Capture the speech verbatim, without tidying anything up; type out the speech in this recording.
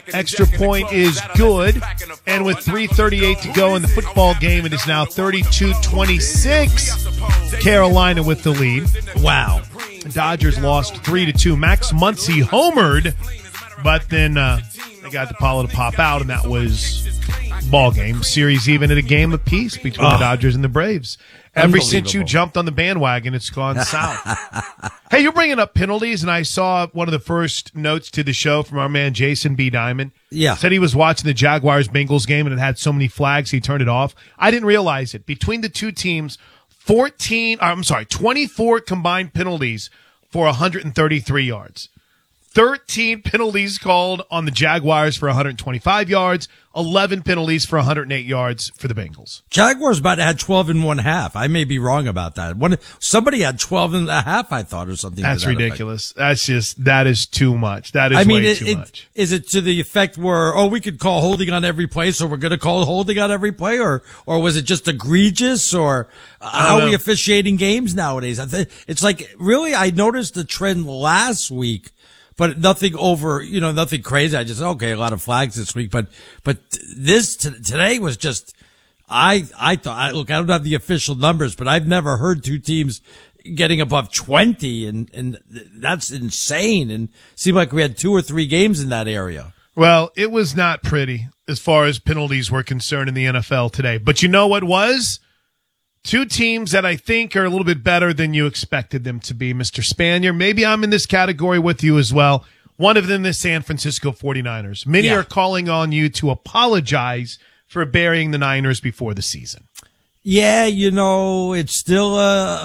Extra point is good. And with three thirty-eight to go in the football game, it is now thirty-two twenty-six. Carolina with the lead. Wow. Dodgers lost three to two. Max Muncy homered, but then uh, they got DePaulo to pop out, and that was ball game. Series even at a game apiece between oh. the Dodgers and the Braves. Ever since you jumped on the bandwagon, it's gone south. Hey, you're bringing up penalties, and I saw one of the first notes to the show from our man Jason B. Diamond. Yeah. Said he was watching the Jaguars-Bengals game, and it had so many flags, he turned it off. I didn't realize it. Between the two teams, fourteen, I'm sorry, twenty-four combined penalties for one hundred thirty-three yards. thirteen penalties called on the Jaguars for one hundred twenty-five yards, eleven penalties for one hundred eight yards for the Bengals. Jaguars about to have twelve and one half. I may be wrong about that. One, somebody had twelve and a half, I thought, or something. That's that ridiculous. Effect. That's just, that is too much. That is I mean, way it, too it, much. Is it to the effect where, oh, we could call holding on every play, so we're going to call holding on every play, or, or was it just egregious, or uh, how are we officiating games nowadays? I think it's like, really, I noticed the trend last week. But nothing over, you know, nothing crazy. I just, okay, a lot of flags this week. But, but this t- today was just, I, I thought, I, look, I don't have the official numbers, but I've never heard two teams getting above twenty. And, and that's insane. And it seemed like we had two or three games in that area. Well, it was not pretty as far as penalties were concerned in the N F L today. But you know what was? Two teams that I think are a little bit better than you expected them to be, Mister Spanier. Maybe I'm in this category with you as well. One of them is San Francisco forty-niners. Many yeah. are calling on you to apologize for burying the Niners before the season. Yeah, you know, it's still a,